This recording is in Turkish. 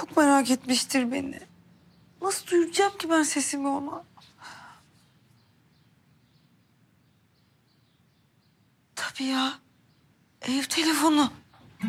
Çok merak etmiştir beni. Nasıl duyuracağım ki ben sesimi ona? Tabii ya. Ev telefonu.